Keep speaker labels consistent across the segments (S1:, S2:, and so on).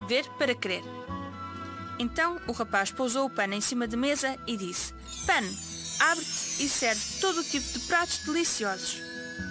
S1: ver para crer. Então o rapaz pousou o pano em cima da mesa e disse: Pano, abre-te e serve todo o tipo de pratos deliciosos.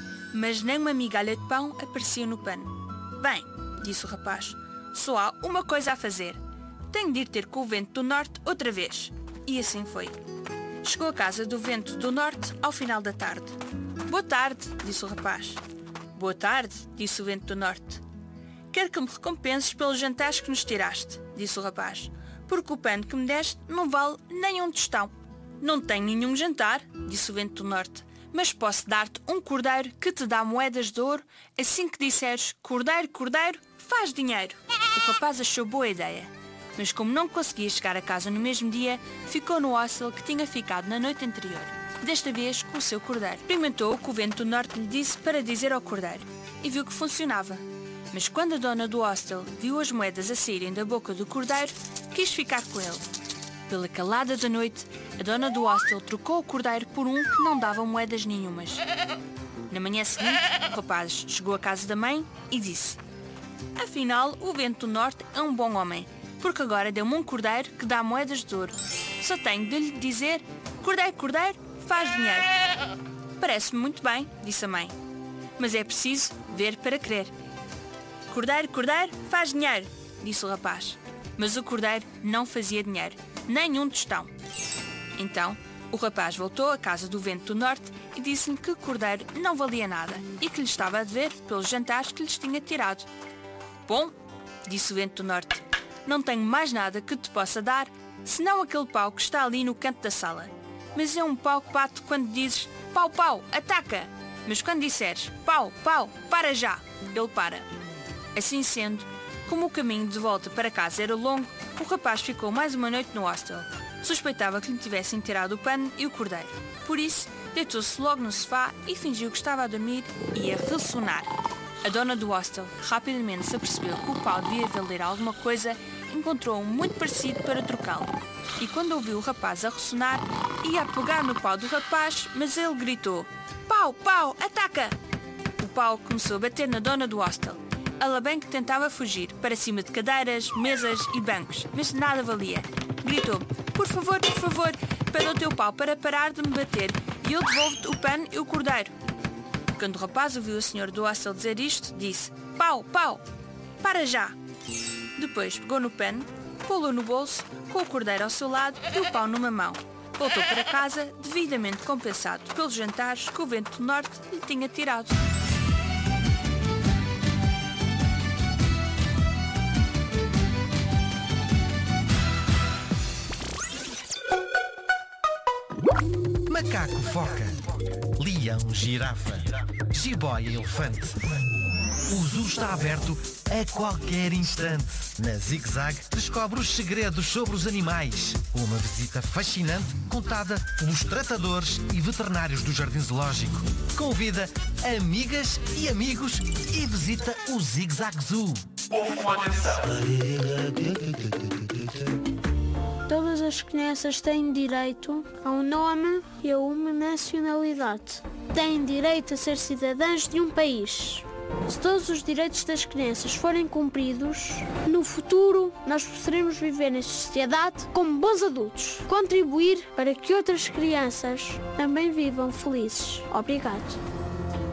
S1: Mas nem uma migalha de pão aparecia no pano. Bem, disse o rapaz, só há uma coisa a fazer. Tenho de ir ter com o vento do norte outra vez. E assim foi. Chegou à casa do vento do norte ao final da tarde. Boa tarde, disse o rapaz. Boa tarde, disse o vento do norte. Quero que me recompenses pelos jantares que nos tiraste, disse o rapaz, porque o pano que me deste não vale nem um tostão. Não tenho nenhum jantar, disse o vento do norte, mas posso dar-te um cordeiro que te dá moedas de ouro assim que disseres cordeiro, cordeiro, faz dinheiro. O rapaz achou boa ideia, mas como não conseguia chegar a casa no mesmo dia, ficou no hostel que tinha ficado na noite anterior, desta vez com o seu cordeiro. Experimentou o que o vento do norte lhe disse para dizer ao cordeiro e viu que funcionava. Mas quando a dona do hostel viu as moedas a saírem da boca do cordeiro, quis ficar com ele. Pela calada da noite, a dona do hostel trocou o cordeiro por um que não dava moedas nenhumas. Na manhã seguinte, o rapaz chegou à casa da mãe e disse: Afinal, o vento do norte é um bom homem, porque agora deu-me um cordeiro que dá moedas de ouro. Só tenho de lhe dizer: cordeiro, cordeiro, faz dinheiro. Parece-me muito bem, disse a mãe, mas é preciso ver para crer. Cordeiro, cordeiro, faz dinheiro, disse o rapaz. Mas o cordeiro não fazia dinheiro, nem um tostão. Então, o rapaz voltou à casa do vento do norte e disse-lhe que o cordeiro não valia nada e que lhe estava a dever pelos jantares que lhes tinha tirado. Bom, disse o vento do norte, não tenho mais nada que te possa dar, senão aquele pau que está ali no canto da sala. Mas é um pau que bate quando dizes pau, pau, ataca. Mas quando disseres pau, pau, para já, ele para. Assim sendo, como o caminho de volta para casa era longo, o rapaz ficou mais uma noite no hostel. Suspeitava que lhe tivessem tirado o pano e o cordeiro. Por isso, deitou-se logo no sofá e fingiu que estava a dormir e a ressonar. A dona do hostel rapidamente se apercebeu que o pau devia valer alguma coisa, encontrou um muito parecido para trocá-lo. E quando ouviu o rapaz a ressonar, ia a pegar no pau do rapaz, mas ele gritou: Pau, pau, ataca! O pau começou a bater na dona do hostel. Ela bem que tentava fugir, para cima de cadeiras, mesas e bancos, mas nada valia. Gritou: por favor, pede o teu pau para parar de me bater e eu devolvo-te o pano e o cordeiro. Quando o rapaz ouviu o senhor do hostel dizer isto, disse: pau, pau, para já! Depois pegou no pano, pô-lo no bolso, com o cordeiro ao seu lado e o pau numa mão. Voltou para casa, devidamente compensado pelos jantares que o vento do norte lhe tinha tirado.
S2: Macaco foca, leão girafa, jiboia elefante. O zoo está aberto a qualquer instante. Na Zig Zag descobre os segredos sobre os animais. Uma visita fascinante contada pelos tratadores e veterinários do Jardim Zoológico. Convida amigas e amigos e visita o Zig Zag Zoo.
S3: Todas as crianças têm direito a um nome e a uma nacionalidade. Têm direito a ser cidadãs de um país. Se todos os direitos das crianças forem cumpridos, no futuro nós poderemos viver em sociedade como bons adultos. Contribuir para que outras crianças também vivam felizes. Obrigado.